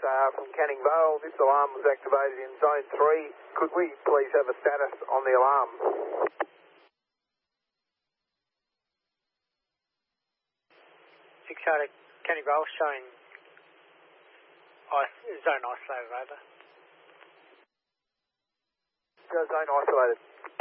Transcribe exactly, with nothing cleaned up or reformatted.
uh, from Canning Vale. This alarm was activated in Zone three. Could we please have a status on the alarm? six Charlie, Canning Vale showing ice, zone isolated, over. Zone isolated.